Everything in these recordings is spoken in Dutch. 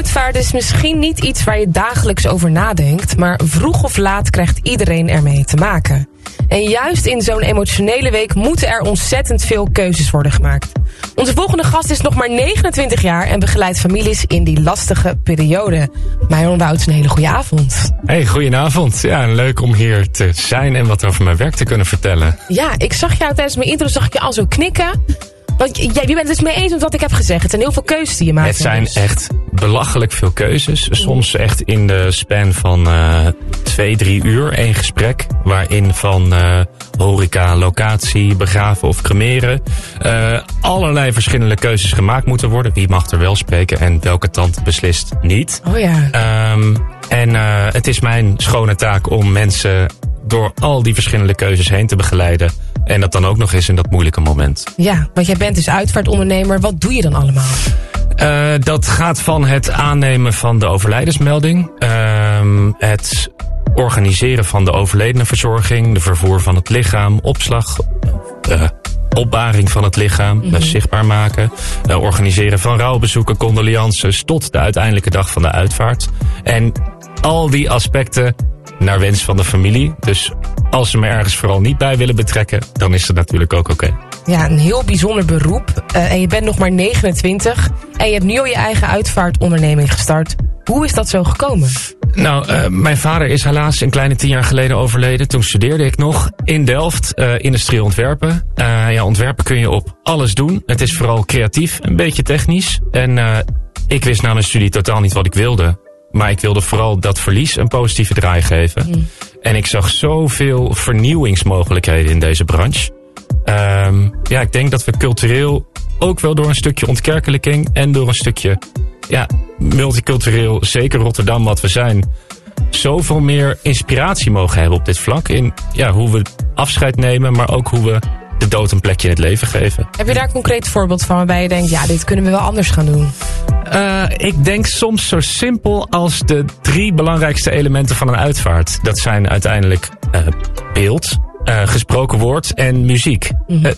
Uitvaart is misschien niet iets waar je dagelijks over nadenkt, maar vroeg of laat krijgt iedereen ermee te maken. En juist in zo'n emotionele week moeten er ontzettend veel keuzes worden gemaakt. Onze volgende gast is nog maar 29 jaar en begeleidt families in die lastige periode. Myron Wouts, een hele goede avond. Hey, goedenavond. Ja, leuk om hier te zijn en wat over mijn werk te kunnen vertellen. Ja, ik zag jou tijdens mijn intro al zo knikken. Want je bent het dus mee eens met wat ik heb gezegd. Het zijn heel veel keuzes die je maakt. Het zijn echt belachelijk veel keuzes. Soms echt in de span van 2-3 uur één gesprek. Waarin van horeca, locatie, begraven of cremeren. Allerlei verschillende keuzes gemaakt moeten worden. Wie mag er wel spreken en welke tante beslist niet. Oh ja. Het is mijn schone taak om mensen door al die verschillende keuzes heen te begeleiden. En dat dan ook nog eens in dat moeilijke moment. Ja, want jij bent dus uitvaartondernemer. Wat doe je dan allemaal? Dat gaat van het aannemen van de overlijdensmelding. Het organiseren van de overledenenverzorging. De vervoer van het lichaam. Opslag. Opbaring van het lichaam. Zichtbaar maken. Organiseren van rouwbezoeken, condolences. Tot de uiteindelijke dag van de uitvaart. En al die aspecten naar wens van de familie. Dus als ze me ergens vooral niet bij willen betrekken, dan is dat natuurlijk ook oké. Ja, een heel bijzonder beroep. En je bent nog maar 29. En je hebt nu al je eigen uitvaartonderneming gestart. Hoe is dat zo gekomen? Nou, mijn vader is helaas een kleine 10 jaar geleden overleden. Toen studeerde ik nog in Delft, industrieel ontwerpen. Ontwerpen kun je op alles doen. Het is vooral creatief, een beetje technisch. En ik wist na mijn studie totaal niet wat ik wilde. Maar ik wilde vooral dat verlies een positieve draai geven. En ik zag zoveel vernieuwingsmogelijkheden in deze branche. Ik denk dat we cultureel ook wel door een stukje ontkerkelijking en door een stukje multicultureel, zeker Rotterdam wat we zijn, zoveel meer inspiratie mogen hebben op dit vlak. In hoe we afscheid nemen, maar ook hoe we de dood een plekje in het leven geven. Heb je daar een concreet voorbeeld van waarbij je denkt, dit kunnen we wel anders gaan doen? Ik denk soms zo simpel als de 3 belangrijkste elementen van een uitvaart. Dat zijn uiteindelijk beeld, gesproken woord en muziek.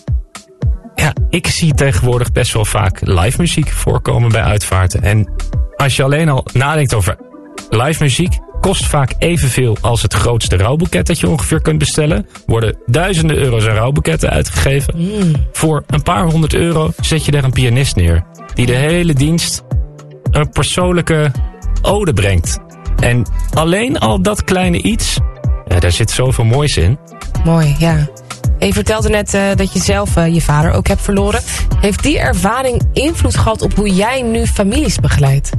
Ik zie tegenwoordig best wel vaak live muziek voorkomen bij uitvaarten. En als je alleen al nadenkt over live muziek, kost vaak evenveel als het grootste rouwboeket dat je ongeveer kunt bestellen. Worden duizenden euro's aan rouwboeketten uitgegeven. Voor een paar €100 zet je daar een pianist neer. Die de hele dienst een persoonlijke ode brengt. En alleen al dat kleine iets, daar zit zoveel moois in. Mooi, ja. En je vertelde net dat je zelf je vader ook hebt verloren. Heeft die ervaring invloed gehad op hoe jij nu families begeleidt?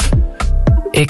Ik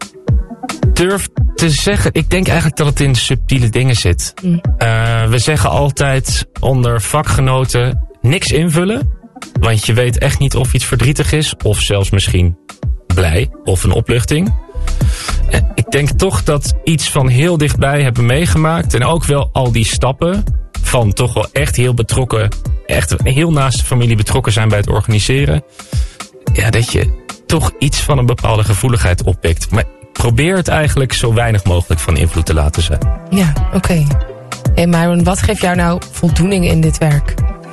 durf te zeggen, ik denk eigenlijk dat het in subtiele dingen zit. We zeggen altijd onder vakgenoten niks invullen. Want je weet echt niet of iets verdrietig is. Of zelfs misschien blij of een opluchting. Ik denk toch dat iets van heel dichtbij hebben meegemaakt. En ook wel al die stappen van toch wel echt heel betrokken, echt heel naast de familie betrokken zijn bij het organiseren. Ja, dat je toch iets van een bepaalde gevoeligheid oppikt. Maar ik probeer het eigenlijk zo weinig mogelijk van invloed te laten zijn. Ja, oké. Hey Myron, wat geeft jou nou voldoening in dit werk?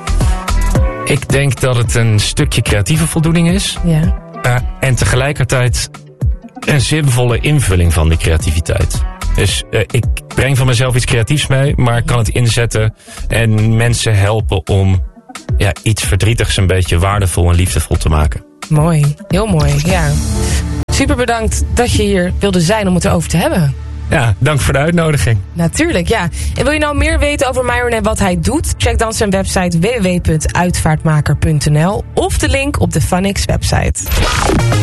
Ik denk dat het een stukje creatieve voldoening is. Ja. En tegelijkertijd een zinvolle invulling van die creativiteit. Dus ik breng van mezelf iets creatiefs mee, maar ik kan het inzetten en mensen helpen om iets verdrietigs een beetje waardevol en liefdevol te maken. Mooi, heel mooi, ja. Super bedankt dat je hier wilde zijn om het erover te hebben. Ja, dank voor de uitnodiging. Natuurlijk, ja. En wil je nou meer weten over Myron en wat hij doet? Check dan zijn website www.uitvaartmaker.nl of de link op de Funix website.